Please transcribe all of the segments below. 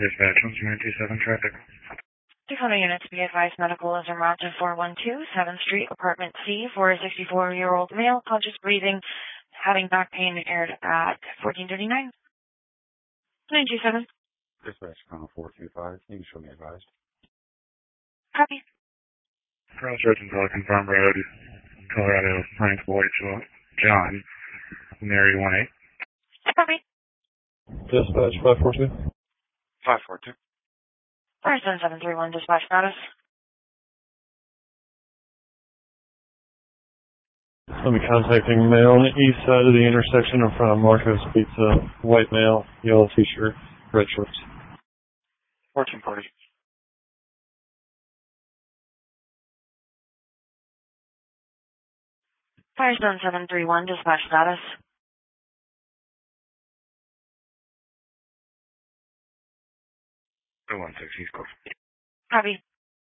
Dispatch 12927 traffic. Dakota units be advised medical is en route to 412 7th Street, apartment C, for a 64-year-old male, conscious breathing, having back pain, aired at 1439. 927. Dispatch Channel 425, you can show me advised. Copy. Crossroads and Pelican Farm Road, Colorado, Frank Boyd, John, Mary 18. Copy. Dispatch 542. 542. 57731, dispatch status. I'll be contacting male on the east side of the intersection in front of Marco's Pizza. White male, yellow t-shirt, red shorts. 1440. 57731, dispatch status. Oh, 16 East Coast. Copy.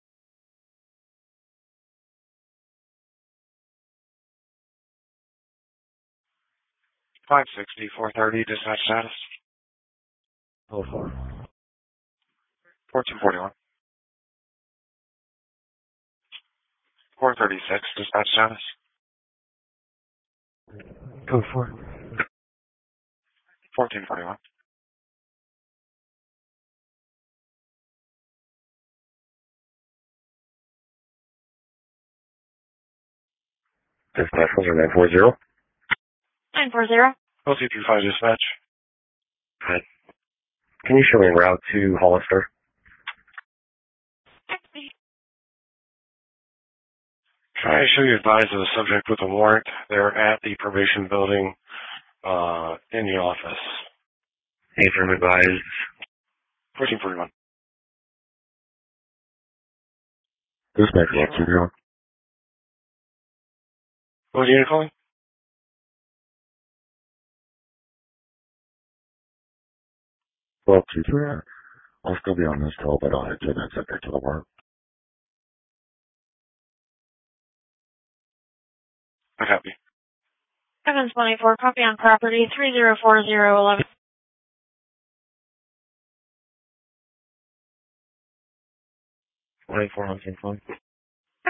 $560, 430, dispatch status. Oh, far. 1441. 436, dispatch status. Go for it. 1441. Dispatch 940. 940. LC35 dispatch. Hi. Can you show me route to Hollister? I show you advise of the subject with a warrant. They're at the probation building in the office. Affirm advised. 1441. Dispatch 120. What was the unit calling? Well, 2-3. I'll still be on this call, but I'll head to that subject to the warrant. I copy. Evans 24, copy on property 304011. 24 on 10 phone.